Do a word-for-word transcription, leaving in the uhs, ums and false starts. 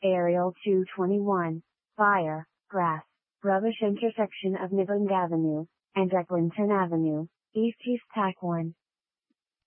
Aerial two twenty-one, fire, grass, rubbish intersection of Midland Avenue, and Eglinton Avenue, East East Tack one.